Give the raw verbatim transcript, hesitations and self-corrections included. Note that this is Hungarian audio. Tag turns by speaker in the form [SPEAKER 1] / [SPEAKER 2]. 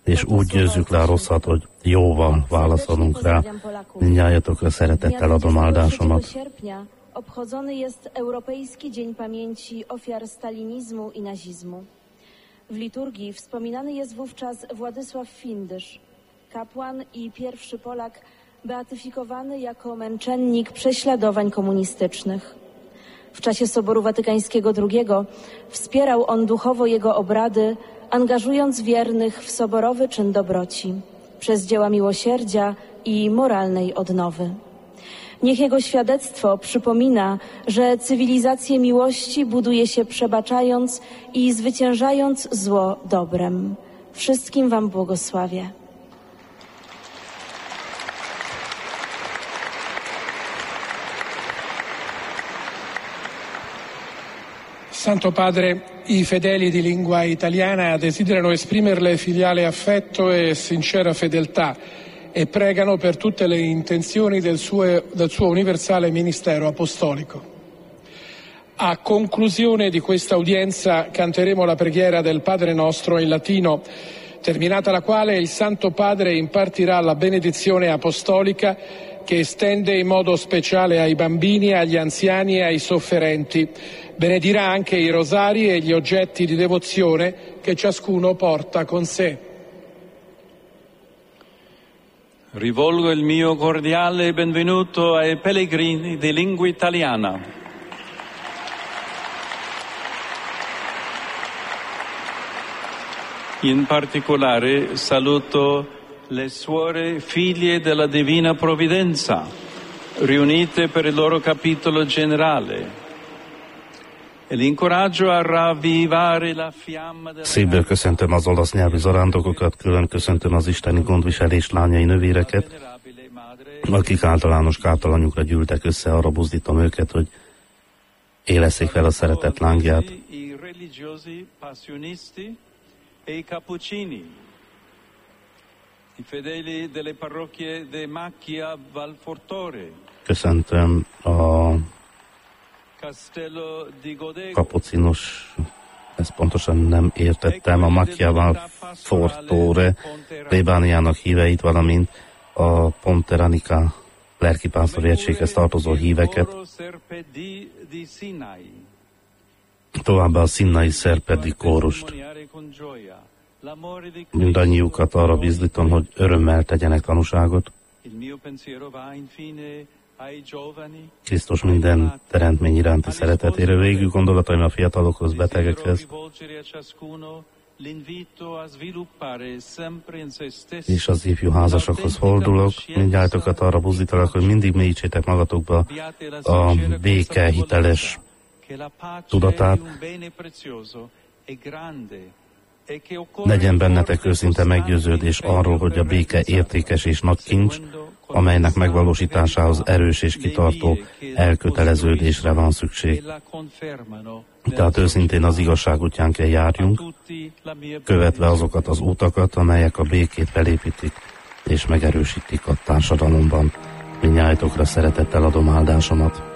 [SPEAKER 1] és úgy győzzük le a rosszat, hogy jóval válaszolunk rá. Mindnyájatokra szeretettel adom áldásomat.
[SPEAKER 2] Obchodzony jest Europejski Dzień Pamięci Ofiar Stalinizmu i Nazizmu. W liturgii wspominany jest wówczas Władysław Findysz, kapłan i pierwszy Polak beatyfikowany jako męczennik prześladowań komunistycznych. W czasie Soboru Watykańskiego drugiego wspierał on duchowo jego obrady, angażując wiernych w soborowy czyn dobroci, przez dzieła miłosierdzia i moralnej odnowy. Niech jego świadectwo przypomina, że cywilizację miłości buduje się przebaczając i zwyciężając zło dobrem. Wszystkim wam błogosławię.
[SPEAKER 3] Santo Padre, i fedeli di lingua italiana desiderano esprimerle filiale affetto e sincera fedeltà e pregano per tutte le intenzioni del suo, del suo universale ministero apostolico. A conclusione di questa udienza canteremo la preghiera del Padre Nostro in latino, terminata la quale il Santo Padre impartirà la benedizione apostolica che estende in modo speciale ai bambini, agli anziani e ai sofferenti. Benedirà anche i rosari e gli oggetti di devozione che ciascuno porta con sé.
[SPEAKER 4] Rivolgo il mio cordiale benvenuto ai pellegrini di lingua italiana. In particolare saluto le suore figlie della Divina Provvidenza, riunite per il loro capitolo generale. E l'incoraggio a ravvivare la fiamma della...
[SPEAKER 1] Szívből köszöntöm az olasz nyelvű zarándokokat, külön köszöntöm az isteni gondviselés lányai nővéreket, akik általános káptalanyukra gyűltek össze, arra buzdítom őket, hogy élesszék fel a szeretet lángját. Köszöntöm a kapucinus, ezt pontosan nem értettem, a Macchia Val Fortore plébániának híveit, valamint a Ponteranica lelkipásztori egységhez tartozó híveket, továbbá a Sinnai Serpedi kórust. Mindannyiukat arra bizdítom, hogy örömmel tegyenek tanúságot. Krisztus minden teremtmény iránti szeretetéről, végül gondolataim a fiatalokhoz, betegekhez, és az ifjú házasokhoz fordulok. Mindnyájatokat arra buzdítalak, hogy mindig mélyítsétek magatokba a béke hiteles tudatát. Legyen bennetek őszinte meggyőződés arról, hogy a béke értékes és nagy kincs, amelynek megvalósításához erős és kitartó elköteleződésre van szükség. Tehát őszintén az igazság útján kell járjunk, követve azokat az utakat, amelyek a békét felépítik és megerősítik a társadalomban. Mindnyájatokra szeretettel adom áldásomat.